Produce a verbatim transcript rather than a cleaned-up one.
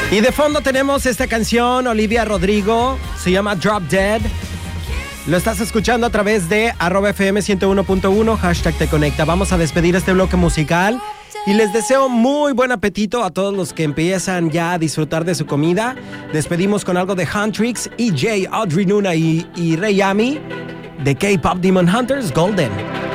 Y de fondo tenemos esta canción, Olivia Rodrigo, se llama Drop Dead. Lo estás escuchando a través de arroba F M ciento uno punto uno, hashtag Te Conecta. Vamos a despedir este bloque musical y les deseo muy buen apetito a todos los que empiezan ya a disfrutar de su comida. Despedimos con algo de Huntrix, E J, Audrey Nuna y, y Rey Yami de K-Pop Demon Hunters, Golden.